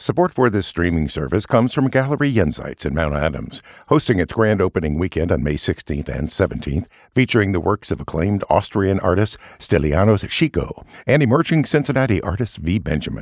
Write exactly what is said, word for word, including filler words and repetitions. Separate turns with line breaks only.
Support for this streaming service comes from Gallery Jenseits in Mount Adams, hosting its grand opening weekend on May sixteenth and seventeenth, featuring the works of acclaimed Austrian artist Stylianos Chico and emerging Cincinnati artist V. Benjamin.